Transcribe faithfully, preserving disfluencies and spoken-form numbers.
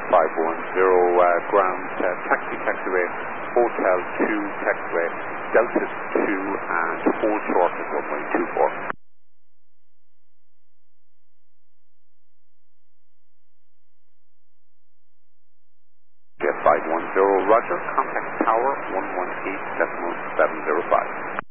five one zero, uh, ground, uh, taxi, taxiway, Hotel two, taxiway, Delta two, and hold short at one point two four. five one zero, roger, contact tower one one eight decimal seven zero five.